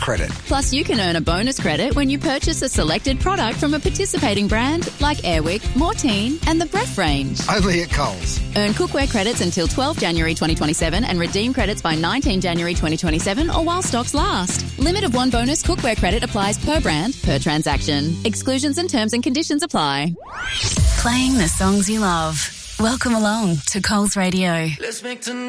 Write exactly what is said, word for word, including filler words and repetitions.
credit. Plus, you can earn a bonus credit when you purchase a selected product from a participating brand like Airwick, Mortein and the Bref range. Only at Coles. Earn cookware credits until the twelfth of January twenty twenty-seven and redeem credits by the nineteenth of January twenty twenty-seven or while stocks last. Limit of one bonus cookware credit applies per brand, per transaction. Exclusions and terms and conditions apply. Playing the songs you love. Welcome along to Coles Radio. Let's make tonight